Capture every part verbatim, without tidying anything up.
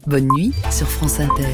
Bonne nuit sur France Inter.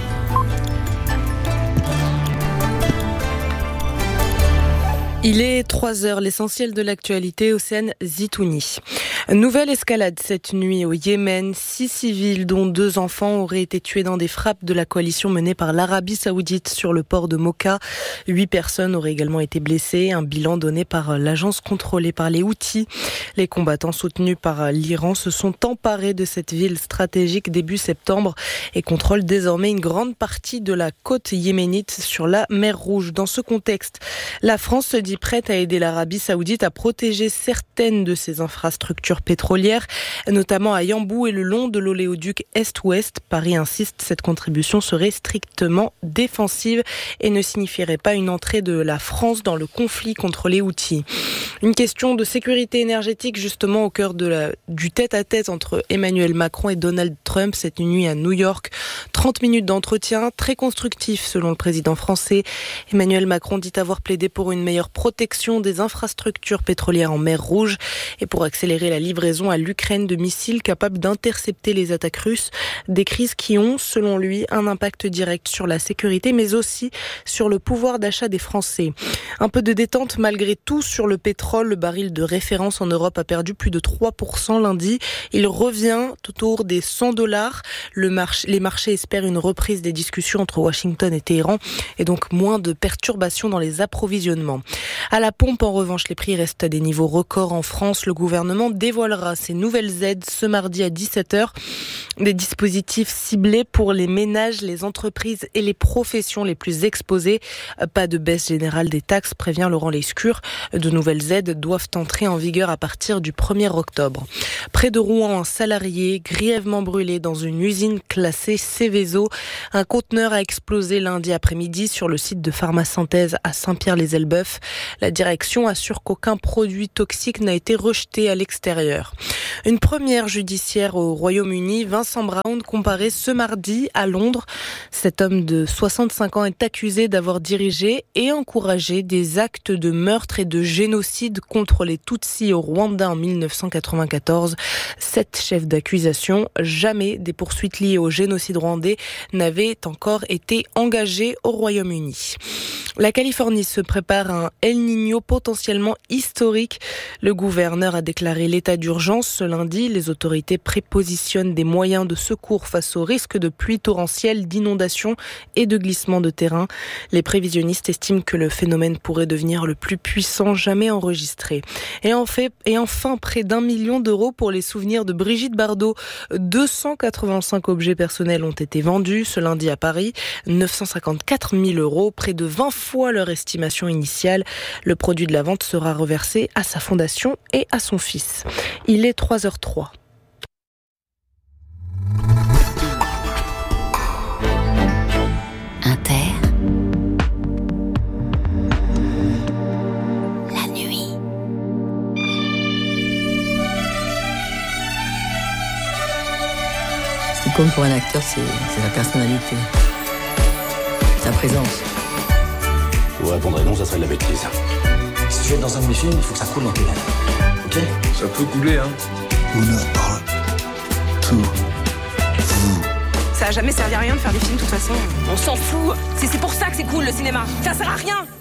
Il est trois heures, l'essentiel de l'actualité, Océane Zitouni. Nouvelle escalade cette nuit au Yémen. Six civils, dont deux enfants, auraient été tués dans des frappes de la coalition menée par l'Arabie Saoudite sur le port de Mocha. Huit personnes auraient également été blessées. Un bilan donné par l'agence contrôlée par les Houthis. Les combattants soutenus par l'Iran se sont emparés de cette ville stratégique début septembre et contrôlent désormais une grande partie de la côte yéménite sur la mer Rouge. Dans ce contexte, la France se dit prête à aider l'Arabie Saoudite à protéger certaines de ses infrastructures pétrolières, notamment à Yanbu et le long de l'oléoduc Est-Ouest. Paris insiste, cette contribution serait strictement défensive et ne signifierait pas une entrée de la France dans le conflit contre les Houthis. Une question de sécurité énergétique justement au cœur de la, du tête-à-tête entre Emmanuel Macron et Donald Trump cette nuit à New York. trente minutes d'entretien très constructif selon le président français. Emmanuel Macron dit avoir plaidé pour une meilleure protection des infrastructures pétrolières en mer Rouge et pour accélérer la livraison à l'Ukraine de missiles capables d'intercepter les attaques russes. Des crises qui ont, selon lui, un impact direct sur la sécurité mais aussi sur le pouvoir d'achat des Français. Un peu de détente malgré tout sur le pétrole. Le baril de référence en Europe a perdu plus de trois pour cent lundi. Il revient autour des cent dollars. Le marché, les marchés espèrent une reprise des discussions entre Washington et Téhéran et donc moins de perturbations dans les approvisionnements. À la pompe, en revanche, les prix restent à des niveaux records en France. Le gouvernement dévoilera ses nouvelles aides ce mardi à dix-sept heures. Des dispositifs ciblés pour les ménages, les entreprises et les professions les plus exposées. Pas de baisse générale des taxes, prévient Laurent Lescure. De nouvelles aides doivent entrer en vigueur à partir du premier octobre. Près de Rouen, un salarié grièvement brûlé dans une usine classée Seveso. Un conteneur a explosé lundi après-midi sur le site de Pharmasynthèse à Saint-Pierre-les-Elbeuf. La direction assure qu'aucun produit toxique n'a été rejeté à l'extérieur. Une première judiciaire au Royaume-Uni, Vincent Brown comparé ce mardi à Londres. Cet homme de soixante-cinq ans est accusé d'avoir dirigé et encouragé des actes de meurtre et de génocide contre les Tutsis au Rwanda en mille neuf cent quatre-vingt-quatorze. Sept chefs d'accusation, jamais des poursuites liées au génocide rwandais n'avaient encore été engagées au Royaume-Uni. La Californie se prépare à un El Niño potentiellement historique. Le gouverneur a déclaré l'état d'urgence ce lundi. Les autorités prépositionnent des moyens de secours face au risque de pluies torrentielles, d'inondations et de glissements de terrain. Les prévisionnistes estiment que le phénomène pourrait devenir le plus puissant jamais enregistré. Et, en fait, et enfin, près d'un million d'euros pour les souvenirs de Brigitte Bardot. deux cent quatre-vingt-cinq objets personnels ont été vendus ce lundi à Paris. neuf cent cinquante-quatre mille euros, près de vingt fois leur estimation initiale. Le produit de la vente sera reversé à sa fondation et à son fils. Il est trois heures trois. Inter. La nuit. Ce qui compte pour un acteur, c'est, c'est sa personnalité, sa présence. Vous répondrez non, ça serait de la bêtise. Si tu veux être dans un de mes films, il faut que ça coule dans tes veines. Ok ? Ça peut couler, hein. On a parlé tout vous. Ça a jamais servi à rien de faire des films, de toute façon. On s'en fout. C'est, c'est pour ça que c'est cool, le cinéma. Ça sert à rien, ok ?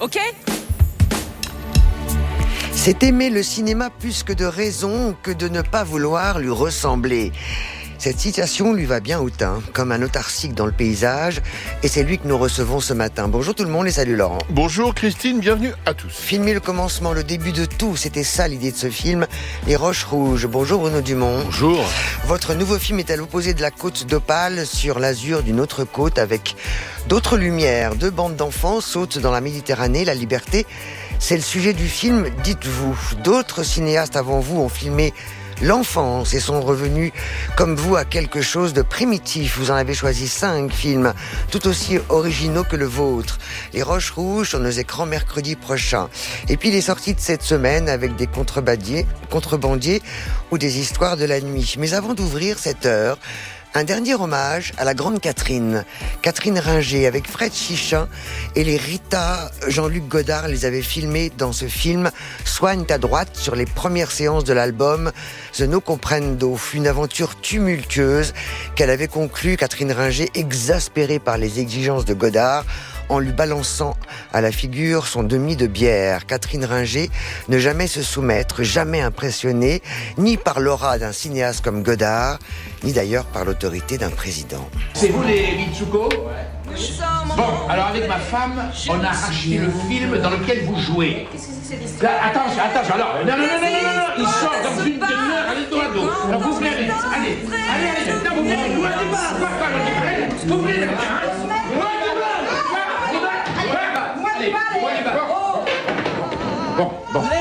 C'est aimer le cinéma plus que de raison que de ne pas vouloir lui ressembler. Cette citation lui va bien au teint, comme un autarcique dans le paysage, et c'est lui que nous recevons ce matin. Bonjour tout le monde et salut Laurent. Bonjour Christine, bienvenue à tous. Filmer le commencement, le début de tout, c'était ça l'idée de ce film, Les Roches Rouges. Bonjour Bruno Dumont. Bonjour. Votre nouveau film est à l'opposé de la côte d'Opale, sur l'azur d'une autre côte, avec d'autres lumières. Deux bandes d'enfants sautent dans la Méditerranée, la liberté, c'est le sujet du film, dites-vous. D'autres cinéastes avant vous ont filmé l'enfance et sont revenus, comme vous, à quelque chose de primitif. Vous en avez choisi cinq films, tout aussi originaux que le vôtre. Les Roches Rouges sur nos écrans mercredi prochain. Et puis les sorties de cette semaine avec des contrebandiers, contrebandiers ou des histoires de la nuit. Mais avant d'ouvrir cette heure, Un dernier hommage à la grande Catherine, Catherine Ringer, avec Fred Chichin et les Rita. Jean-Luc Godard les avait filmés dans ce film Soigne ta droite, sur les premières séances de l'album The No Comprendo. Fut une aventure tumultueuse qu'elle avait conclue, Catherine Ringer, exaspérée par les exigences de Godard, en lui balançant à la figure son demi de bière. Catherine Ringer ne jamais se soumettre, jamais impressionnée, ni par l'aura d'un cinéaste comme Godard, ni d'ailleurs par l'autorité d'un président. C'est vous les Mitsuko ? Bon, alors avec ma femme, on a acheté le film dans lequel vous jouez. Là, attention, attention, alors, non, non, non, non, non, non, il sort dans une demi-heure, allez dos à dos. Alors vous verrez, allez, allez, allez, non, vous verrez, vous verrez pas, pas, pas, vous verrez, Bon, bon.